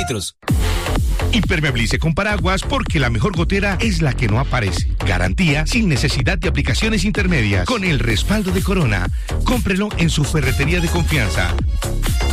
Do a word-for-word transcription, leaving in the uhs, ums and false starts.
litros. Impermeabilice con paraguas porque la mejor gotera es la que no aparece. Garantía sin necesidad de aplicaciones intermedias. Con el respaldo de Corona. Cómprelo en su ferretería de confianza.